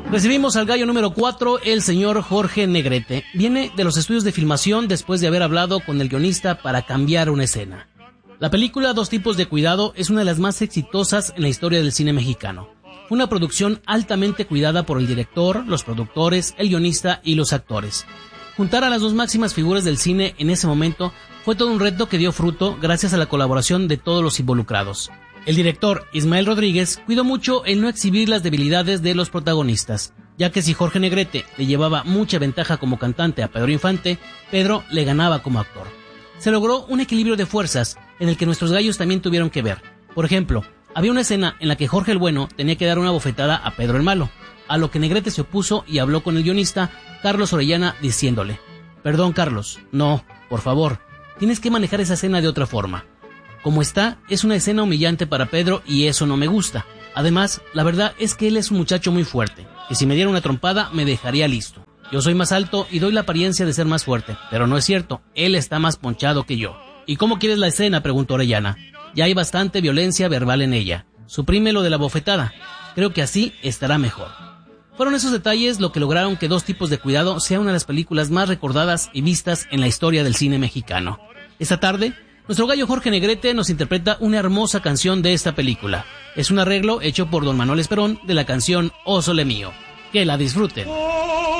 Recibimos al gallo número 4, el señor Jorge Negrete. Viene de los estudios de filmación después de haber hablado con el guionista para cambiar una escena. La película Dos tipos de cuidado es una de las más exitosas en la historia del cine mexicano. Fue una producción altamente cuidada por el director, los productores, el guionista y los actores. Juntar a las dos máximas figuras del cine en ese momento fue todo un reto que dio fruto gracias a la colaboración de todos los involucrados. El director, Ismael Rodríguez, cuidó mucho el no exhibir las debilidades de los protagonistas, ya que si Jorge Negrete le llevaba mucha ventaja como cantante a Pedro Infante, Pedro le ganaba como actor. Se logró un equilibrio de fuerzas en el que nuestros gallos también tuvieron que ver. Por ejemplo, había una escena en la que Jorge el Bueno tenía que dar una bofetada a Pedro el Malo, a lo que Negrete se opuso y habló con el guionista Carlos Orellana diciéndole: «Perdón, Carlos, no, por favor, tienes que manejar esa escena de otra forma. Como está, es una escena humillante para Pedro y eso no me gusta. Además, la verdad es que él es un muchacho muy fuerte, que si me diera una trompada me dejaría listo. Yo soy más alto y doy la apariencia de ser más fuerte, pero no es cierto, él está más ponchado que yo». «¿Y cómo quieres la escena?», preguntó Orellana. «Ya hay bastante violencia verbal en ella. Suprime lo de la bofetada. Creo que así estará mejor». Fueron esos detalles lo que lograron que Dos tipos de cuidado sea una de las películas más recordadas y vistas en la historia del cine mexicano. Esta tarde, nuestro gallo Jorge Negrete nos interpreta una hermosa canción de esta película. Es un arreglo hecho por don Manuel Esperón de la canción Oh Sole Mío. Que la disfruten.